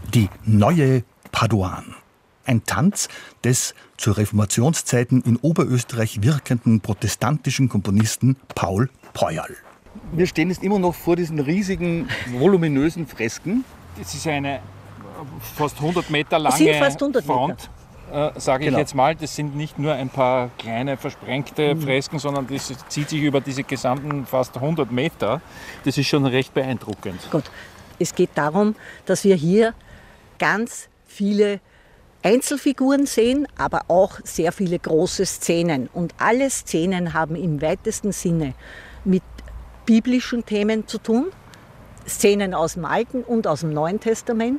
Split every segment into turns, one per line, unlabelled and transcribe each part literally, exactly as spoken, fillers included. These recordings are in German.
Die neue Paduan. Ein Tanz des zu Reformationszeiten in Oberösterreich wirkenden protestantischen Komponisten Paul Peuerl. Wir stehen jetzt immer noch vor diesen riesigen, voluminösen Fresken.
Das ist eine fast hundert Meter lange
sind fast hundert
Front, äh, sage ich
Genau.
jetzt mal. Das sind nicht nur ein paar kleine versprengte
Mhm.
Fresken, sondern das zieht sich über diese gesamten fast hundert Meter. Das ist schon recht beeindruckend.
Gut. Es geht darum, dass wir hier ganz viele Einzelfiguren sehen, aber auch sehr viele große Szenen. Und alle Szenen haben im weitesten Sinne mit biblischen Themen zu tun. Szenen aus dem Alten und aus dem Neuen Testament,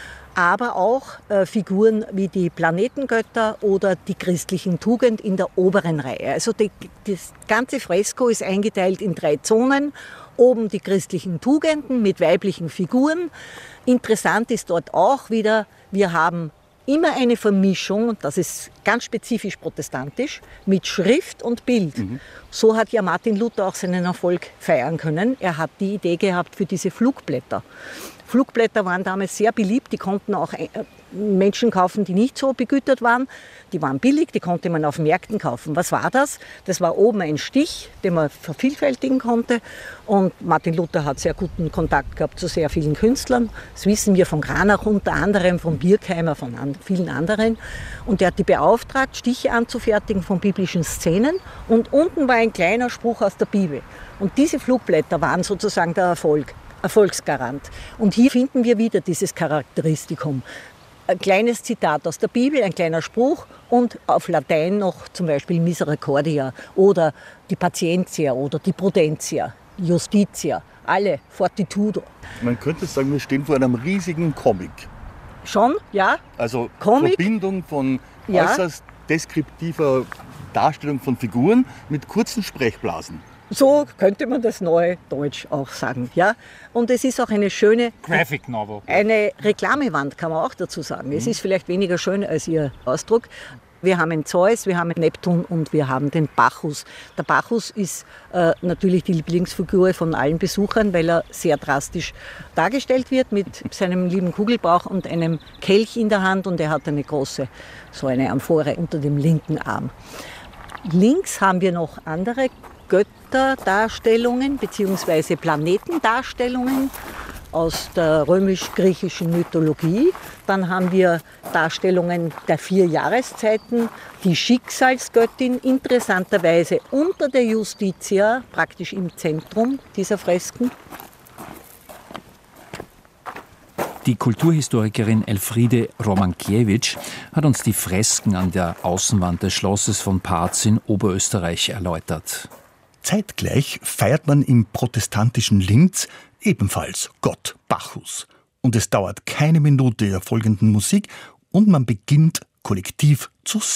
aber auch äh, Figuren wie die Planetengötter oder die christlichen Tugend in der oberen Reihe. Also die, das ganze Fresko ist eingeteilt in drei Zonen. Oben die christlichen Tugenden mit weiblichen Figuren. Interessant ist dort auch wieder, wir haben immer eine Vermischung, und das ist ganz spezifisch protestantisch, mit Schrift und Bild. Mhm. So hat ja Martin Luther auch seinen Erfolg feiern können. Er hat die Idee gehabt für diese Flugblätter. Flugblätter waren damals sehr beliebt, die konnten auch Menschen kaufen, die nicht so begütert waren. Die waren billig, die konnte man auf Märkten kaufen. Was war das? Das war oben ein Stich, den man vervielfältigen konnte. Und Martin Luther hat sehr guten Kontakt gehabt zu sehr vielen Künstlern. Das wissen wir von Cranach unter anderem, von Birkheimer, von an, vielen anderen. Und er hat die beauftragt, Stiche anzufertigen von biblischen Szenen. Und unten war ein kleiner Spruch aus der Bibel. Und diese Flugblätter waren sozusagen der Erfolg. Erfolgsgarant. Und hier finden wir wieder dieses Charakteristikum. Ein kleines Zitat aus der Bibel, ein kleiner Spruch und auf Latein noch zum Beispiel Misericordia oder die Patientia oder die Prudentia, Justitia, alle, Fortitudo.
Man könnte sagen, wir stehen vor einem riesigen Comic.
Schon, ja.
Also
Comic?
Verbindung von
Ja.
äußerst deskriptiver Darstellung von Figuren mit kurzen Sprechblasen.
So könnte man das neue Deutsch auch sagen. Ja? Und es ist auch eine schöne,
Graphic Novel.
eine Reklamewand, kann man auch dazu sagen. Es ist vielleicht weniger schön als Ihr Ausdruck. Wir haben einen Zeus, wir haben einen Neptun und wir haben den Bacchus. Der Bacchus ist äh, natürlich die Lieblingsfigur von allen Besuchern, weil er sehr drastisch dargestellt wird mit seinem lieben Kugelbauch und einem Kelch in der Hand und er hat eine große, so eine Amphore unter dem linken Arm. Links haben wir noch andere Götterdarstellungen bzw. Planetendarstellungen aus der römisch-griechischen Mythologie. Dann haben wir Darstellungen der vier Jahreszeiten, die Schicksalsgöttin, interessanterweise unter der Justitia, praktisch im Zentrum dieser Fresken.
Die Kulturhistorikerin Elfriede Romankiewicz hat uns die Fresken an der Außenwand des Schlosses von Parz in Oberösterreich erläutert.
Zeitgleich feiert man im protestantischen Linz ebenfalls Gott Bacchus. Und es dauert keine Minute der folgenden Musik und man beginnt kollektiv zu